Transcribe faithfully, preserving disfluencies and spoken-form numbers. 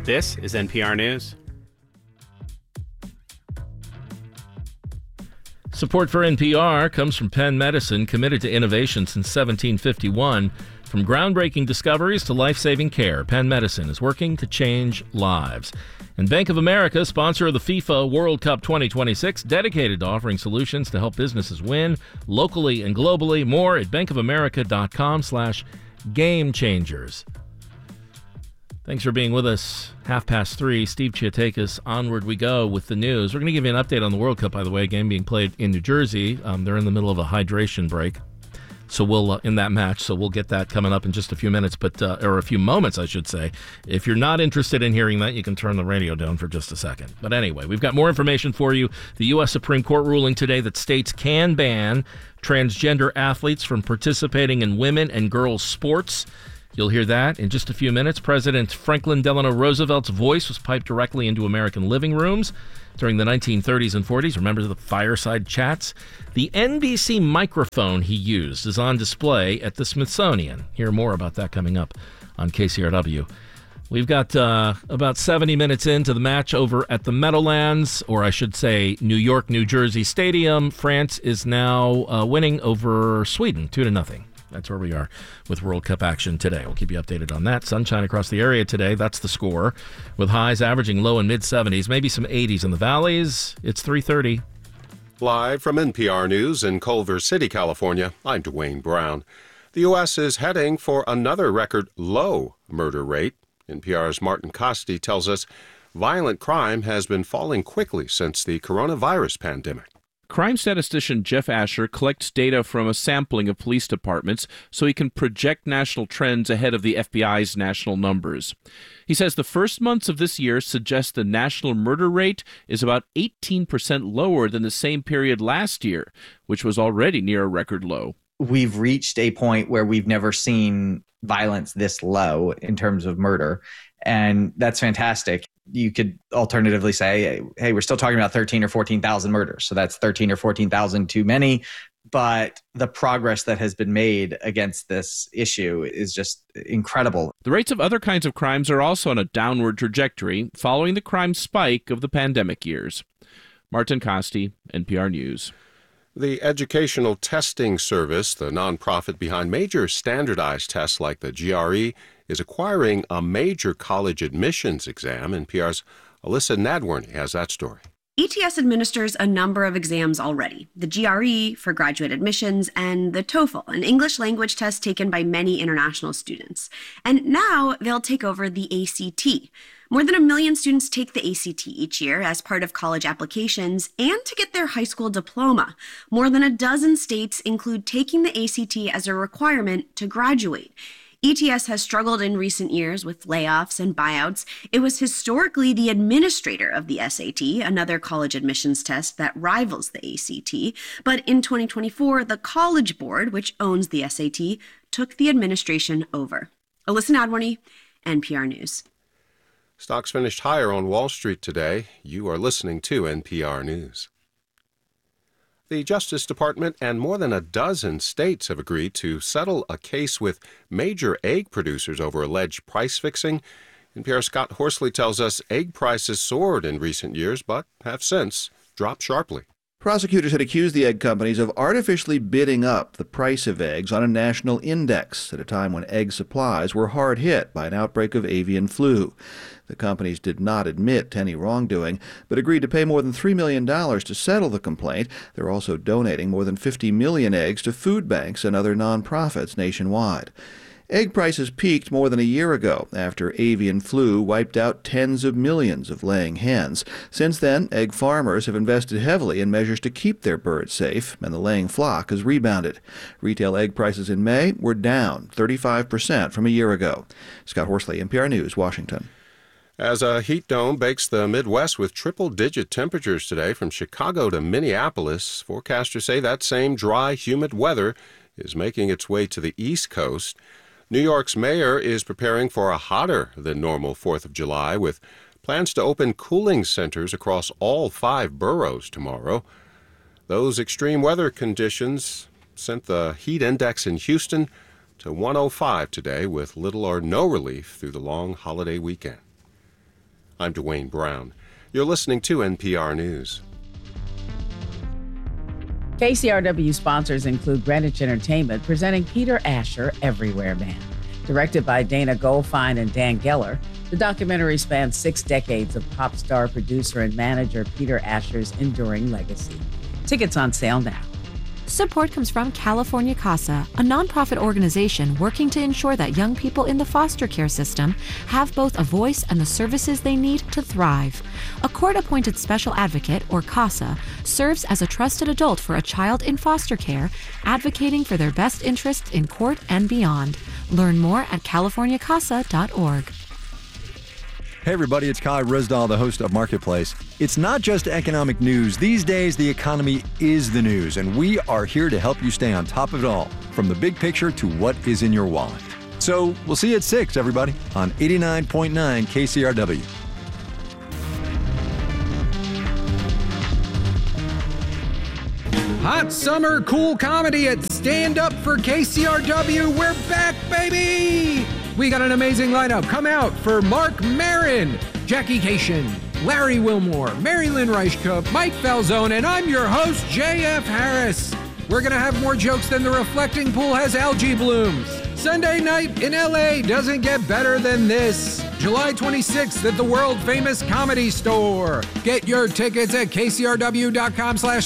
This is N P R News. Support for N P R comes from Penn Medicine, committed to innovation since seventeen fifty-one. From groundbreaking discoveries to life-saving care, Penn Medicine is working to change lives. And Bank of America, sponsor of the FIFA World Cup twenty twenty-six, dedicated to offering solutions to help businesses win locally and globally. More at bankofamerica.com slash game changers. Thanks for being with us. Half past three, Steve Chiatakis, onward we go with the news. We're going to give you an update on the World Cup, by the way, a game being played in New Jersey. Um, they're in the middle of a hydration break. So we'll, uh, in that match, so we'll get that coming up in just a few minutes, but uh, or a few moments, I should say. If you're not interested in hearing that, you can turn the radio down for just a second. But anyway, we've got more information for you. The U S Supreme Court ruling today that states can ban transgender athletes from participating in women and girls sports. You'll hear that in just a few minutes. President Franklin Delano Roosevelt's voice was piped directly into American living rooms during the nineteen thirties and forties. Remember the fireside chats? The N B C microphone he used is on display at the Smithsonian. Hear more about that coming up on K C R W. We've got uh, about seventy minutes into the match over at the Meadowlands, or I should say New York, New Jersey Stadium. France is now uh, winning over Sweden, two to nothing. That's where we are with World Cup action today. We'll keep you updated on that. Sunshine across the area today. That's the score. With highs averaging low and mid-seventies, maybe some eighties in the valleys. It's three thirty. Live from N P R News in Culver City, California, I'm Dwayne Brown. The U S is heading for another record low murder rate. N P R's Martin Costi tells us violent crime has been falling quickly since the coronavirus pandemic. Crime statistician Jeff Asher collects data from a sampling of police departments so he can project national trends ahead of the F B I's national numbers. He says the first months of this year suggest the national murder rate is about eighteen percent lower than the same period last year, which was already near a record low. We've reached a point where we've never seen violence this low in terms of murder, and that's fantastic. You could alternatively say, hey, we're still talking about thirteen or fourteen thousand murders. So that's thirteen or fourteen thousand too many. But the progress that has been made against this issue is just incredible. The rates of other kinds of crimes are also on a downward trajectory following the crime spike of the pandemic years. Martin Costi, N P R News. The Educational Testing Service, the nonprofit behind major standardized tests like the G R E, is acquiring a major college admissions exam. N P R's Alyssa Nadworny has that story. E T S administers a number of exams already. The G R E for graduate admissions and the TOEFL, an English language test taken by many international students. And now they'll take over the A C T. More than a million students take the A C T each year as part of college applications and to get their high school diploma. More than a dozen states include taking the A C T as a requirement to graduate. E T S has struggled in recent years with layoffs and buyouts. It was historically the administrator of the S A T, another college admissions test that rivals the A C T. But in twenty twenty-four, the College Board, which owns the S A T, took the administration over. Alyssa Nadworny, N P R News. Stocks finished higher on Wall Street today. You are listening to N P R News. The Justice Department and more than a dozen states have agreed to settle a case with major egg producers over alleged price fixing. N P R's Scott Horsley tells us egg prices soared in recent years, but have since dropped sharply. Prosecutors had accused the egg companies of artificially bidding up the price of eggs on a national index at a time when egg supplies were hard hit by an outbreak of avian flu. The companies did not admit to any wrongdoing, but agreed to pay more than three million dollars to settle the complaint. They're also donating more than fifty million eggs to food banks and other nonprofits nationwide. Egg prices peaked more than a year ago after avian flu wiped out tens of millions of laying hens. Since then, egg farmers have invested heavily in measures to keep their birds safe, and the laying flock has rebounded. Retail egg prices in May were down thirty-five percent from a year ago. Scott Horsley, N P R News, Washington. As a heat dome bakes the Midwest with triple-digit temperatures today from Chicago to Minneapolis, forecasters say that same dry, humid weather is making its way to the East Coast. New York's mayor is preparing for a hotter than normal fourth of July with plans to open cooling centers across all five boroughs tomorrow. Those extreme weather conditions sent the heat index in Houston to one oh five today with little or no relief through the long holiday weekend. I'm Dwayne Brown. You're listening to N P R News. K C R W sponsors include Greenwich Entertainment presenting Peter Asher, Everywhere Man. Directed by Dana Goldfein and Dan Geller, the documentary spans six decades of pop star, producer, and manager Peter Asher's enduring legacy. Tickets on sale now. Support comes from California CASA, a nonprofit organization working to ensure that young people in the foster care system have both a voice and the services they need to thrive. A court-appointed special advocate, or CASA, serves as a trusted adult for a child in foster care, advocating for their best interests in court and beyond. Learn more at california casa dot org. Hey everybody, it's Kai Risdahl, the host of Marketplace. It's not just economic news. These days, the economy is the news, and we are here to help you stay on top of it all, from the big picture to what is in your wallet. So we'll see you at six, everybody, on eighty-nine point nine K C R W. Hot summer cool comedy at Stand Up for K C R W. We're back, baby! We got an amazing lineup. Come out for Mark Maron, Jackie Cation, Larry Wilmore, Mary Lynn Reichkup, Mike Falzone, and I'm your host, J F Harris. We're going to have more jokes than the reflecting pool has algae blooms. Sunday night in L A doesn't get better than this. July twenty-sixth at the world-famous Comedy Store. Get your tickets at kcrw.com slash